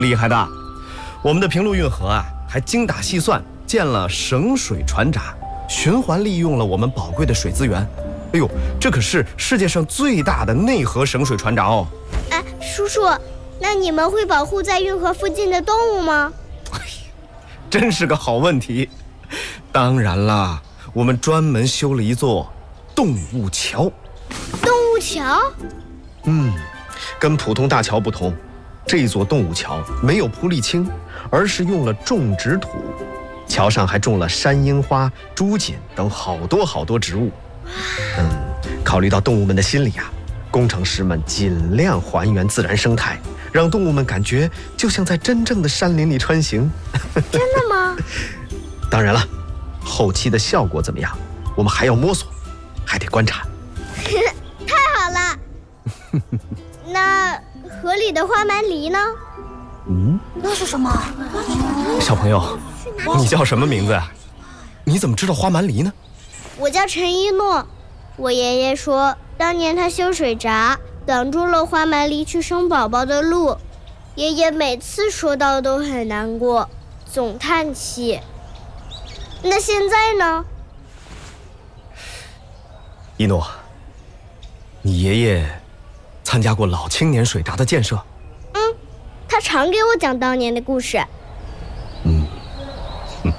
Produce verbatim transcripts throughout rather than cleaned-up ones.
厉害的。我们的平陆运河啊，还精打细算建了省水船闸，循环利用了我们宝贵的水资源。哎呦，这可是世界上最大的内河省水船闸哦！ 哎，叔叔，那你们会保护在运河附近的动物吗？ 哎，真是个好问题。当然啦，我们专门修了一座动物桥。 动物桥？ 嗯，跟普通大桥不同，这座动物桥没有铺沥青，而是用了种植土，桥上还种了山樱花、朱槿等好多好多植物。嗯，考虑到动物们的心理啊，工程师们尽量还原自然生态，让动物们感觉就像在真正的山林里穿行。 真的吗？ 当然了，后期的效果怎么样，我们还要摸索，还得观察。 太好了。那河里的花蛮狸呢？ 嗯， 那是什么？ 小朋友，你叫什么名字啊？你怎么知道花蛮狸呢？ 我叫陈一诺。我爷爷说，当年他修水闸，挡住了花蛮狸去生宝宝的路。爷爷每次说到都很难过，总叹气。那现在呢？ 一诺，你爷爷参加过老青年水闸的建设？ 嗯，他常给我讲当年的故事。 嗯，嗯，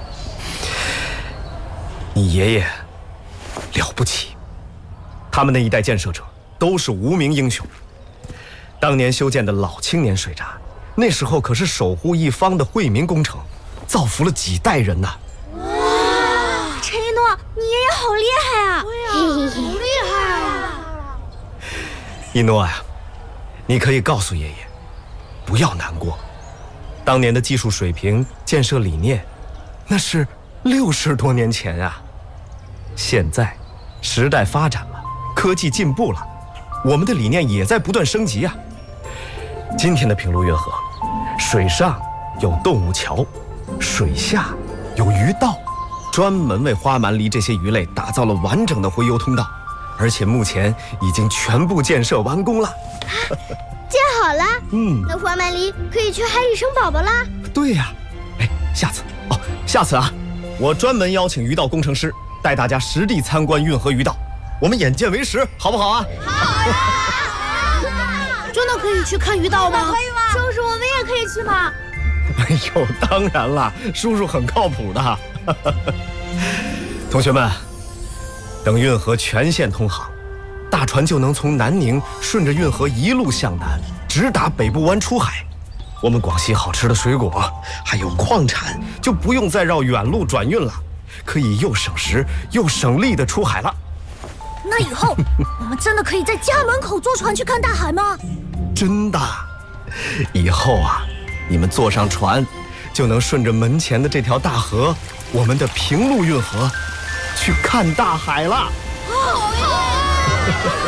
你爷爷了不起，他们那一代建设者都是无名英雄。当年修建的老青年水闸，那时候可是守护一方的惠民工程，造福了几代人呐。 哇，陈一诺，你爷爷好厉害啊！ 对呀， 好厉害啊！ 一诺呀，你可以告诉爷爷，不要难过。当年的技术水平、建设理念，那是六十多年前啊。现在，时代发展了，科技进步了，我们的理念也在不断升级啊。今天的平陆运河，水上有动物桥，水下有鱼道，专门为花蛮狸这些鱼类打造了完整的洄游通道，而且目前已经全部建设完工了。 建好了， 嗯， 那花蛮狸可以去海里生宝宝啦。 对呀，哎，下次哦，下次啊，我专门邀请鱼道工程师带大家实地参观运河鱼道，我们眼见为实，好不好啊？ 好呀！ 真的可以去看鱼道吗？ 可以吗？ 叔叔，我们也可以去吗？ 哎呦，当然了，叔叔很靠谱的。同学们，等运河全线通航，大船就能从南宁顺着运河一路向南，直达北部湾出海。我们广西好吃的水果还有矿产就不用再绕远路转运了，可以又省时又省力的出海了。 那以后我们真的可以在家门口坐船去看大海吗？ 真的，以后啊，你们坐上船，就能顺着门前的这条大河，我们的平陆运河，去看大海了。 好呀！